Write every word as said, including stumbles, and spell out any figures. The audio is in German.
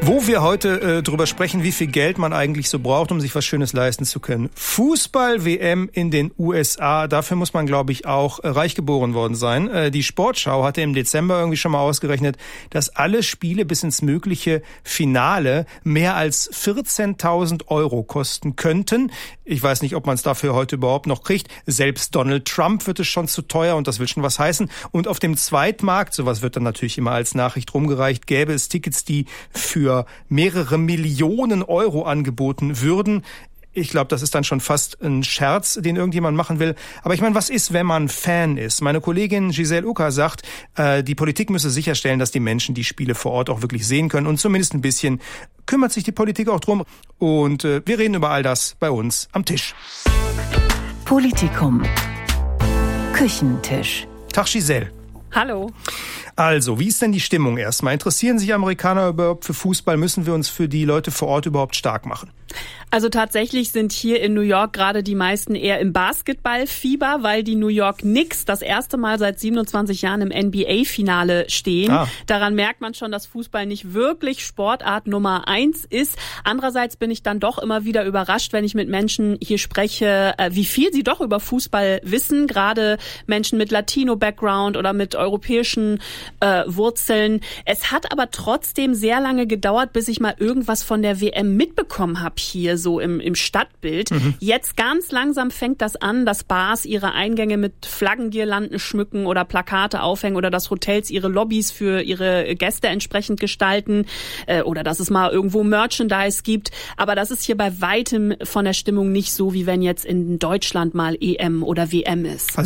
Wo wir heute äh, drüber sprechen, wie viel Geld man eigentlich so braucht, um sich was Schönes leisten zu können. Fußball-W M in den U S A, dafür muss man, glaube ich, auch äh, reich geboren worden sein. Äh, die Sportschau hatte im Dezember irgendwie schon mal ausgerechnet, dass alle Spiele bis ins mögliche Finale mehr als vierzehntausend Euro kosten könnten. Ich weiß nicht, ob man es dafür heute überhaupt noch kriegt. Selbst Donald Trump wird es schon zu teuer und das will schon was heißen. Und auf dem Zweitmarkt, sowas wird dann natürlich immer als Nachricht rumgereicht, gäbe es Tickets, die für mehrere Millionen Euro angeboten würden. Ich glaube, das ist dann schon fast ein Scherz, den irgendjemand machen will. Aber ich meine, was ist, wenn man Fan ist? Meine Kollegin Giselle Ucker sagt, äh, die Politik müsse sicherstellen, dass die Menschen die Spiele vor Ort auch wirklich sehen können. Und zumindest ein bisschen kümmert sich die Politik auch drum. Und äh, wir reden über all das bei uns am Tisch. Politikum. Küchentisch. Tag Giselle. Hallo. Also, wie ist denn die Stimmung erstmal? Interessieren sich Amerikaner überhaupt für Fußball? Müssen wir uns für die Leute vor Ort überhaupt stark machen? Also tatsächlich sind hier in New York gerade die meisten eher im Basketballfieber, weil die New York Knicks das erste Mal seit siebenundzwanzig Jahren im N B A-Finale stehen. Ah. Daran merkt man schon, dass Fußball nicht wirklich Sportart Nummer eins ist. Andererseits bin ich dann doch immer wieder überrascht, wenn ich mit Menschen hier spreche, wie viel sie doch über Fußball wissen. Gerade Menschen mit Latino-Background oder mit europäischen äh, Wurzeln. Es hat aber trotzdem sehr lange gedauert, bis ich mal irgendwas von der W M mitbekommen habe hier so im, im Stadtbild. Mhm. Jetzt ganz langsam fängt das an, dass Bars ihre Eingänge mit Flaggengirlanden schmücken oder Plakate aufhängen oder dass Hotels ihre Lobbys für ihre Gäste entsprechend gestalten äh, oder dass es mal irgendwo Merchandise gibt. Aber das ist hier bei weitem von der Stimmung nicht so, wie wenn jetzt in Deutschland mal E M oder W M ist. Also